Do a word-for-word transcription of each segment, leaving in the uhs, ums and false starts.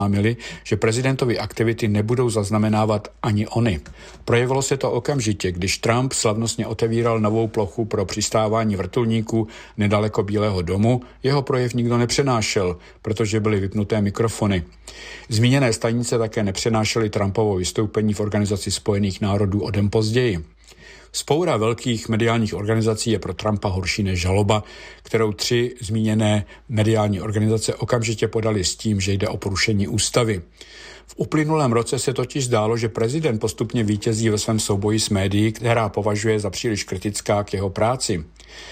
oznámili, že prezidentovy aktivity nebudou zaznamenávat ani oni. Projevilo se to okamžitě, když Trump slavnostně otevíral novou plochu pro přistávání vrtulníků nedaleko Bílého domu. Jeho projev nikdo nepřenášel, protože byly vypnuté mikrofony. Zmíněné stanice také nepřenášely Trumpovo vystoupení v Organizaci spojených národů o den později. Vzpoura velkých mediálních organizací je pro Trumpa horší než žaloba, kterou tři zmíněné mediální organizace okamžitě podali s tím, že jde o porušení ústavy. V uplynulém roce se totiž zdálo, že prezident postupně vítězí ve svém souboji s médií, která považuje za příliš kritická k jeho práci.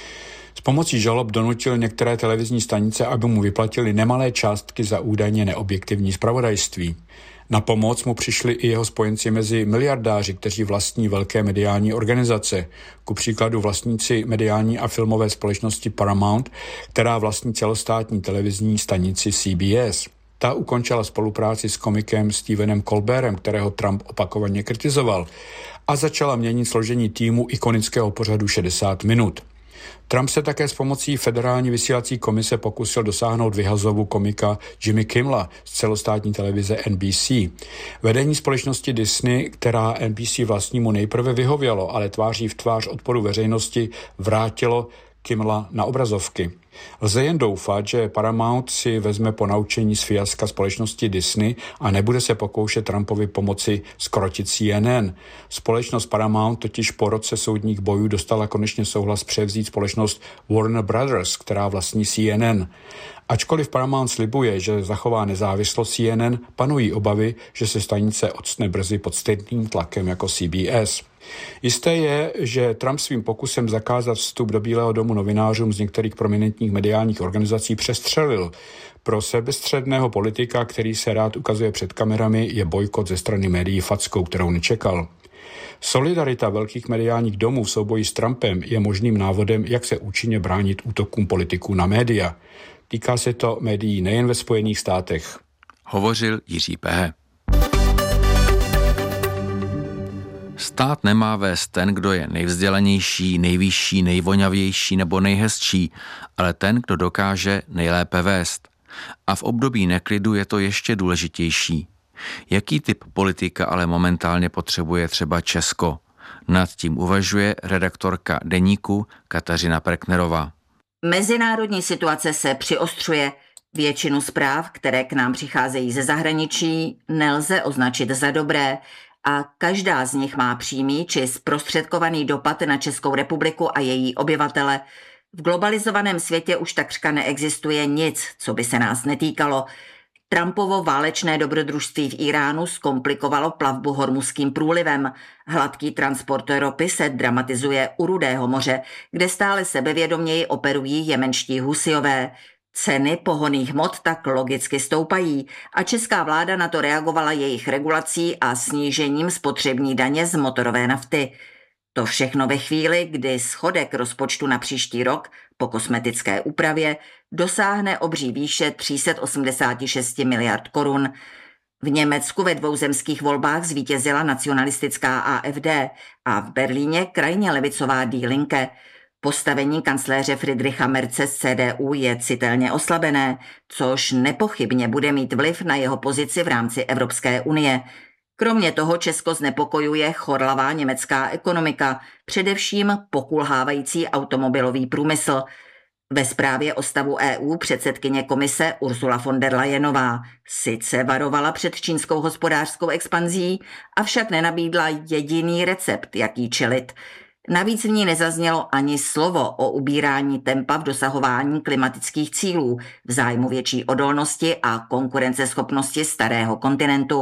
S pomocí žalob donutil některé televizní stanice, aby mu vyplatili nemalé částky za údajně neobjektivní zpravodajství. Na pomoc mu přišli i jeho spojenci mezi miliardáři, kteří vlastní velké mediální organizace. Ku příkladu vlastníci mediální a filmové společnosti Paramount, která vlastní celostátní televizní stanici C B S. Ta ukončila spolupráci s komikem Stephenem Colbertem, kterého Trump opakovaně kritizoval, a začala měnit složení týmu ikonického pořadu šedesát minut. Trump se také s pomocí federální vysílací komise pokusil dosáhnout vyhazovu komika Jimmy Kimmela z celostátní televize N B C. Vedení společnosti Disney, která N B C vlastnímu nejprve vyhovělo, ale tváří v tvář odporu veřejnosti vrátilo Kimmela na obrazovky. Lze jen doufat, že Paramount si vezme ponaučení z fiaska společnosti Disney a nebude se pokoušet Trumpovi pomoci zkrotit C N N. Společnost Paramount totiž po roce soudních bojů dostala konečně souhlas převzít společnost Warner Brothers, která vlastní C N N. Ačkoliv Paramount slibuje, že zachová nezávislost C N N, panují obavy, že se stanice octne brzy pod stejným tlakem jako C B S. Jisté je, že Trump svým pokusem zakázat vstup do Bílého domu novinářům z některých prominentních mediálních organizací přestřelil. Pro sebestředného politika, který se rád ukazuje před kamerami, je bojkot ze strany médií fackou, kterou nečekal. Solidarita velkých mediálních domů v souboji s Trumpem je možným návodem, jak se účinně bránit útokům politiků na média. Týká se to médií nejen ve Spojených státech. Hovořil Jiří Pehe. Stát nemá vést ten, kdo je nejvzdělanější, nejvyšší, nejvoňavější nebo nejhezčí, ale ten, kdo dokáže nejlépe vést. A v období neklidu je to ještě důležitější. Jaký typ politika ale momentálně potřebuje třeba Česko? Nad tím uvažuje redaktorka Deníku Kateřina Perknerová. Mezinárodní situace se přiostřuje. Většinu zpráv, které k nám přicházejí ze zahraničí, nelze označit za dobré a každá z nich má přímý či zprostředkovaný dopad na Českou republiku a její obyvatele. V globalizovaném světě už takřka neexistuje nic, co by se nás netýkalo. Trumpovo válečné dobrodružství v Iránu zkomplikovalo plavbu Hormuzským průlivem. Hladký transport ropy se dramatizuje u Rudého moře, kde stále sebevědoměji operují jemenští Husijové. Ceny pohonných hmot tak logicky stoupají a česká vláda na to reagovala jejich regulací a snížením spotřební daně z motorové nafty. To všechno ve chvíli, kdy schodek rozpočtu na příští rok po kosmetické úpravě dosáhne obří výše tři sta osmdesát šest miliard korun. V Německu ve dvou zemských volbách zvítězila nacionalistická A F D a v Berlíně krajně levicová Die Linke. Postavení kancléře Friedricha Merze z C D U je citelně oslabené, což nepochybně bude mít vliv na jeho pozici v rámci Evropské unie. Kromě toho Česko znepokojuje chorlavá německá ekonomika, především pokulhávající automobilový průmysl. Ve zprávě o stavu E U předsedkyně komise Ursula von der Leyenová sice varovala před čínskou hospodářskou expanzí, avšak nenabídla jediný recept, jak jí čelit. Navíc v ní nezaznělo ani slovo o ubírání tempa v dosahování klimatických cílů v zájmu větší odolnosti a konkurenceschopnosti starého kontinentu.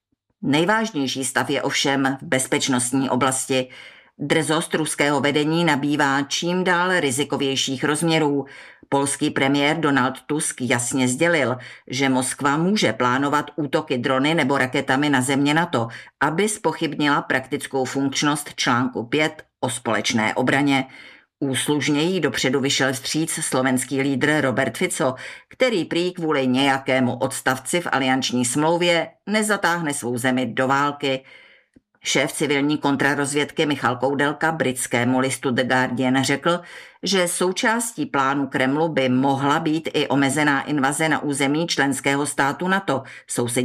Nejvážnější stav je ovšem v bezpečnostní oblasti. Drzost ruského vedení nabývá čím dál rizikovějších rozměrů. Polský premiér Donald Tusk jasně sdělil, že Moskva může plánovat útoky drony nebo raketami na země NATO, aby zpochybnila praktickou funkčnost článku pět o společné obraně. Úslužněji dopředu vyšel vstříc slovenský lídr Robert Fico, který prý kvůli nějakému odstavci v alianční smlouvě nezatáhne svou zemi do války. Šéf civilní kontrarozvědky Michal Koudelka britskému listu The Guardian řekl, že součástí plánu Kremlu by mohla být i omezená invaze na území členského státu NATO, sousedního